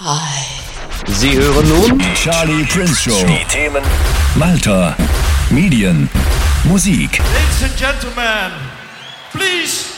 Sie hören nun Die Charlie Prince Show. Die Themen Malta, Medien, Musik. Ladies and gentlemen, please